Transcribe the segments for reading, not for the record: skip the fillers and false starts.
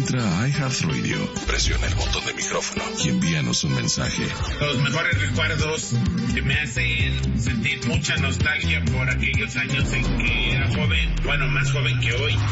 Entra a iHeartRadio, presiona el botón de micrófono y envíanos un mensaje. Los mejores recuerdos que me hacen sentir mucha nostalgia por aquellos años en que era joven, bueno, más joven que hoy.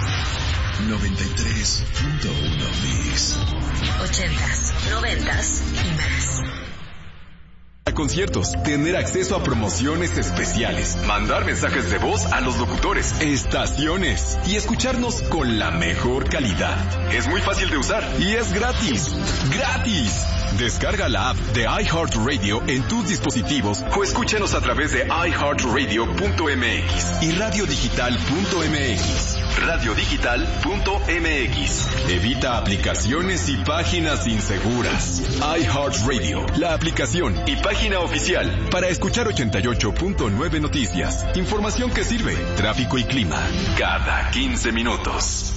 93.1 Mix. 80s, 90s y más. Conciertos, tener acceso a promociones especiales, mandar mensajes de voz a los locutores, estaciones y escucharnos con la mejor calidad. Es muy fácil de usar y es gratis. ¡Gratis! Descarga la app de iHeartRadio en tus dispositivos o escúchanos a través de iHeartRadio.mx y radiodigital.mx. Radiodigital.mx. Evita aplicaciones y páginas inseguras. iHeartRadio, la aplicación y página oficial para escuchar 88.9 noticias, información que sirve, tráfico y clima, cada 15 minutos.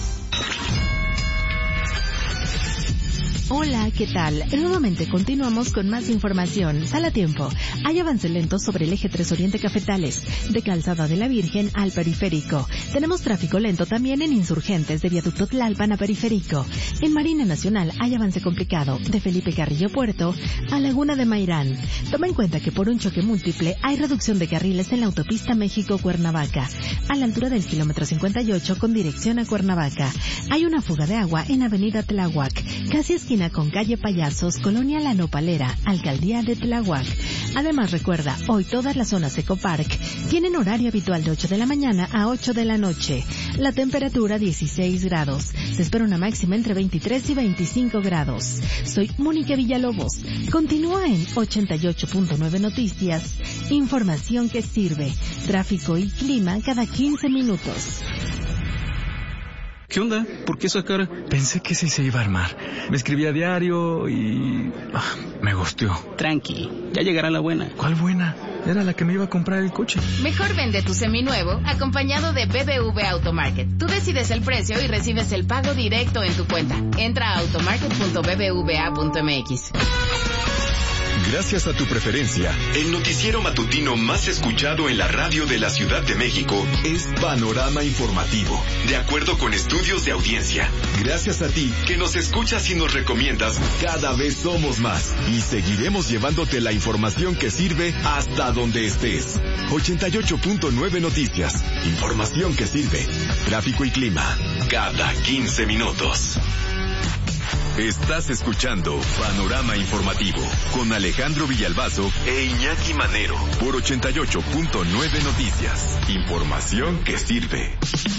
Hola, ¿qué tal? Nuevamente continuamos con más información. Sal a tiempo. Hay avance lento sobre el eje 3 Oriente Cafetales, de Calzada de la Virgen al Periférico. Tenemos tráfico lento también en Insurgentes, de Viaducto Tlalpan a Periférico. En Marina Nacional hay avance complicado, de Felipe Carrillo Puerto a Laguna de Mairán. Toma en cuenta que por un choque múltiple hay reducción de carriles en la autopista México-Cuernavaca, a la altura del kilómetro 58 con dirección a Cuernavaca. Hay una fuga de agua en Avenida Tláhuac, casi esquina con calle Payasos, Colonia La Nopalera, Alcaldía de Tláhuac. Además recuerda, hoy todas las zonas Ecopark tienen horario habitual de 8 de la mañana a 8 de la noche. La temperatura 16 grados. Se espera una máxima entre 23 y 25 grados. Soy Mónica Villalobos. Continúa en 88.9 Noticias. Información que sirve. Tráfico y clima cada 15 minutos. ¿Qué onda? ¿Por qué esa cara? Pensé que sí se iba a armar. Me escribí a diario y... me gusteó. Tranqui, ya llegará la buena. ¿Cuál buena? Era la que me iba a comprar el coche. Mejor vende tu seminuevo acompañado de BBV Automarket. Tú decides el precio y recibes el pago directo en tu cuenta. Entra a automarket.bbva.mx. Gracias a tu preferencia, el noticiero matutino más escuchado en la radio de la Ciudad de México es Panorama Informativo, de acuerdo con estudios de audiencia. Gracias a ti, que nos escuchas y nos recomiendas, cada vez somos más y seguiremos llevándote la información que sirve hasta donde estés. 88.9 Noticias, información que sirve. Tráfico y clima, cada 15 minutos. Estás escuchando Panorama Informativo con Alejandro Villalbazo e Iñaki Manero por 88.9 Noticias. Información que sirve.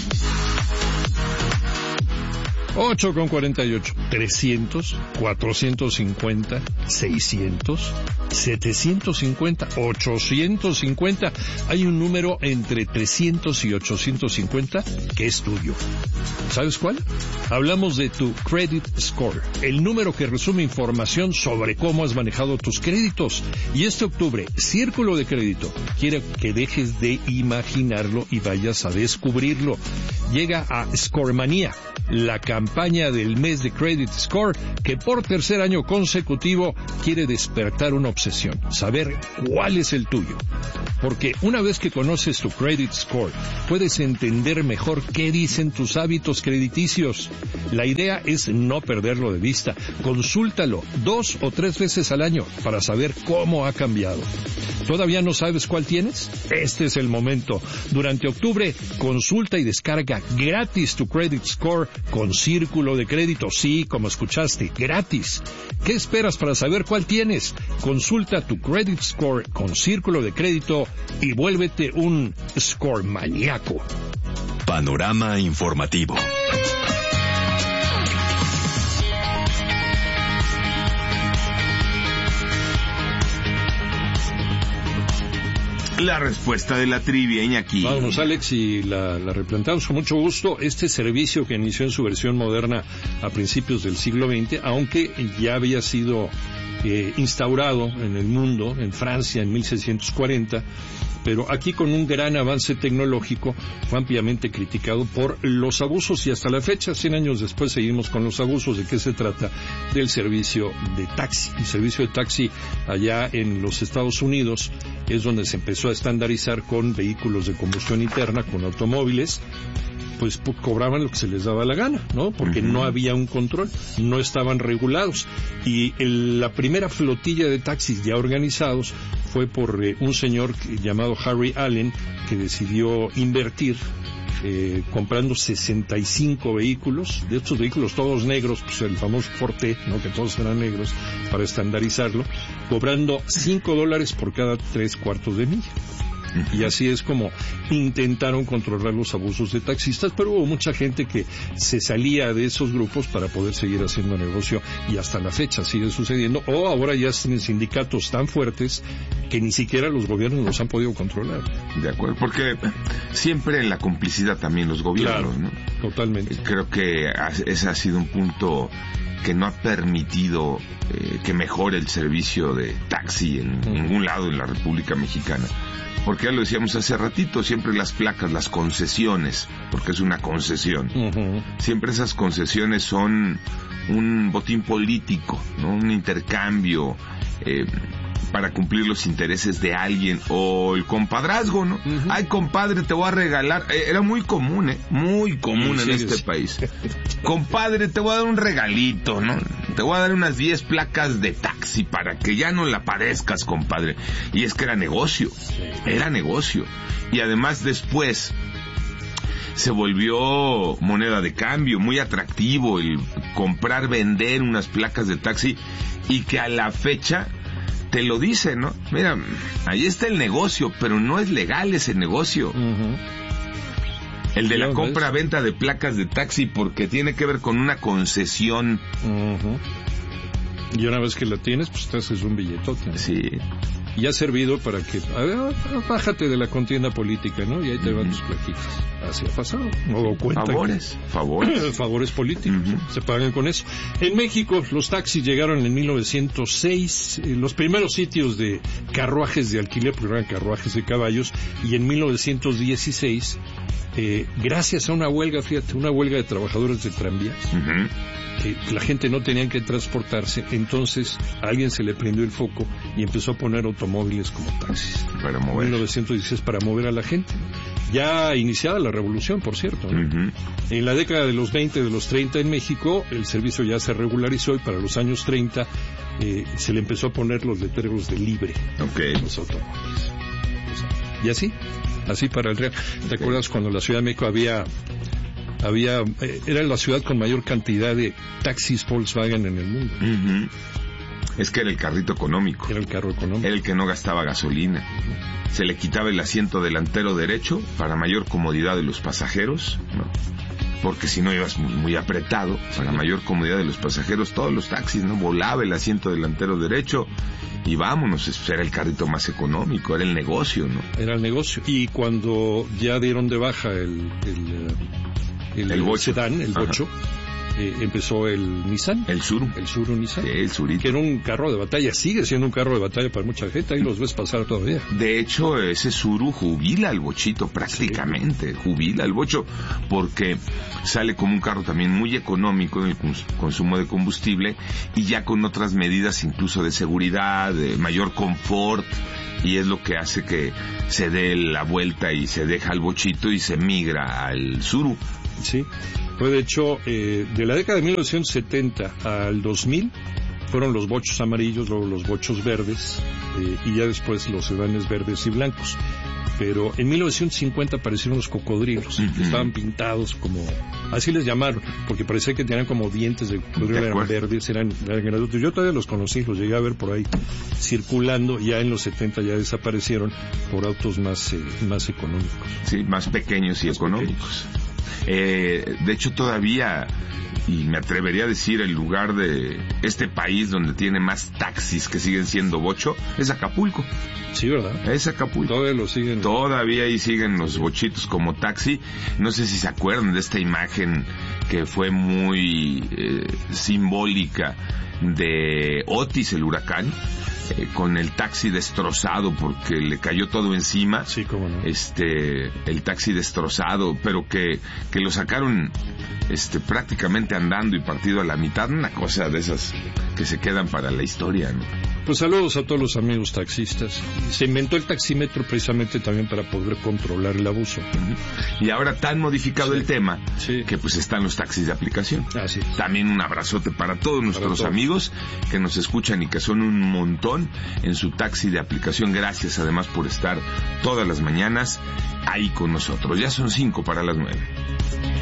8:48. 300, 450, 600, 750, 850. Hay un número entre 300 y 850 que es tuyo. ¿Sabes cuál? Hablamos de tu credit score, el número que resume información sobre cómo has manejado tus créditos. Y este octubre, Círculo de Crédito quiere que dejes de imaginarlo y vayas a descubrirlo. Llega a Scoremanía, la campaña del mes de Credit Score, que por tercer año consecutivo quiere despertar una obsesión, saber cuál es el tuyo. Porque una vez que conoces tu Credit Score, puedes entender mejor qué dicen tus hábitos crediticios. La idea es no perderlo de vista. Consúltalo 2 o 3 veces al año para saber cómo ha cambiado. ¿Todavía no sabes cuál tienes? Este es el momento. Durante octubre, consulta y descarga gratis tu Credit Score con Círculo de Crédito. Sí, como escuchaste, gratis. ¿Qué esperas para saber cuál tienes? Consulta tu Credit Score con Círculo de Crédito y vuélvete un score maníaco. Panorama Informativo. La respuesta de la trivia, Iñaki. Vamos, Alex, y la replanteamos con mucho gusto. Este servicio que inició en su versión moderna a principios del siglo XX, aunque ya había sido instaurado en el mundo, en Francia, en 1640, pero aquí con un gran avance tecnológico fue ampliamente criticado por los abusos y hasta la fecha, 100 años después, seguimos con los abusos. ¿De qué se trata? Del servicio de taxi. El servicio de taxi allá en los Estados Unidos es donde se empezó a estandarizar con vehículos de combustión interna, con automóviles, pues cobraban lo que se les daba la gana, ¿no? Porque no había un control, no estaban regulados. Y la primera flotilla de taxis ya organizados fue por un señor llamado Harry Allen, que decidió invertir comprando 65 vehículos, de estos vehículos todos negros, pues el famoso Forte, ¿no? Que todos eran negros, para estandarizarlo, cobrando $5 por cada 3/4 de milla. Y así es como intentaron controlar los abusos de taxistas, pero hubo mucha gente que se salía de esos grupos para poder seguir haciendo negocio, y hasta la fecha sigue sucediendo, o ahora ya tienen sindicatos tan fuertes que ni siquiera los gobiernos los han podido controlar. De acuerdo, porque siempre en la complicidad también los gobiernos, claro, ¿no? Totalmente. Creo que ese ha sido un punto que no ha permitido que mejore el servicio de taxi en ningún lado en la República Mexicana. Porque ya lo decíamos hace ratito, siempre las placas, las concesiones, porque es una concesión, siempre esas concesiones son un botín político, ¿no? Un intercambio para cumplir los intereses de alguien, o el compadrazgo, ¿no? Ay, compadre, te voy a regalar. Era muy común, muy común en este país. Compadre, te voy a dar un regalito, ¿no? Te voy a dar unas 10 placas de taxi para que ya no la parezcas, compadre. Y es que era negocio, Y además después se volvió moneda de cambio, muy atractivo el comprar, vender unas placas de taxi, y que a la fecha te lo dice, ¿no? Mira, ahí está el negocio, pero no es legal ese negocio. El de la compra-venta de placas de taxi, porque tiene que ver con una concesión. Y una vez que la tienes, pues te haces un billetote, ¿no? Sí. Y ha servido para que, bájate de la contienda política, ¿no? Y ahí te van tus plaquitas. Así ha pasado. No doy cuenta. Favores políticos. Se pagan con eso. En México, los taxis llegaron en 1906, los primeros sitios de carruajes de alquiler, porque eran carruajes de caballos, y en 1916, gracias a una huelga, fíjate, una huelga de trabajadores de tranvías, que la gente no tenía que transportarse, entonces a alguien se le prendió el foco y empezó a poner automóviles como taxis. Para mover. 1916, para mover a la gente. Ya iniciada la revolución, por cierto, ¿no? En la década de los 20, de los 30 en México, el servicio ya se regularizó, y para los años 30 se le empezó a poner los letreros de libre a los automóviles. Y así para el real. ¿Te acuerdas cuando la Ciudad de México era la ciudad con mayor cantidad de taxis Volkswagen en el mundo? Es que era el carrito económico. Era el carro económico. Era el que no gastaba gasolina. Se le quitaba el asiento delantero derecho para mayor comodidad de los pasajeros, ¿no? Porque si no ibas muy apretado, para mayor comodidad de los pasajeros, todos los taxis, ¿no? Volaba el asiento delantero derecho y vámonos. Era el carrito más económico, era el negocio, ¿no? Era el negocio. Y cuando ya dieron de baja el sedán, el bocho, empezó el Nissan. El Tsuru Nissan. Sí, el Tsurito. Que era un carro de batalla, sigue siendo un carro de batalla para mucha gente, ahí los ves pasar todavía. De hecho, ese Tsuru jubila al bochito prácticamente, jubila al bocho, porque sale como un carro también muy económico en el consumo de combustible, y ya con otras medidas incluso de seguridad, de mayor confort, y es lo que hace que se dé la vuelta y se deja al bochito y se migra al Tsuru. Sí, fue de hecho de la década de 1970 al 2000 fueron los bochos amarillos, luego los bochos verdes, y ya después los sedanes verdes y blancos. Pero en 1950 aparecieron los cocodrilos, que estaban pintados como, así les llamaron, porque parecía que tenían como dientes de cocodrilo, eran verdes, eran grandotes. Yo todavía los conocí, los llegué a ver por ahí circulando, ya en los 70 ya desaparecieron por autos más económicos. Sí, más pequeños y económicos. De hecho, todavía, y me atrevería a decir, el lugar de este país donde tiene más taxis que siguen siendo bocho es Acapulco. Sí, ¿verdad? Es Acapulco. Todavía lo siguen. Todavía ahí siguen los bochitos como taxi. No sé si se acuerdan de esta imagen que fue muy simbólica de Otis, el huracán, con el taxi destrozado porque le cayó todo encima. Sí, cómo no. El taxi destrozado, pero que lo sacaron prácticamente andando y partido a la mitad, una cosa de esas que se quedan para la historia, ¿no? Pues saludos a todos los amigos taxistas. Se inventó el taxímetro precisamente también para poder controlar el abuso. Y ahora tan modificado el tema que pues están los taxis de aplicación. Así. También un abrazote para todos nuestros amigos que nos escuchan y que son un montón en su taxi de aplicación. Gracias además por estar todas las mañanas ahí con nosotros. Ya son 5 para las 9.